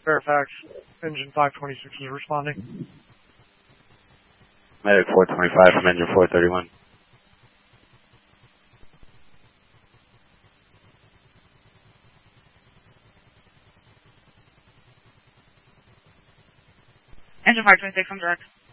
Fairfax, engine 526 is responding. Medic 425 from engine 431. Engine 526 on direct.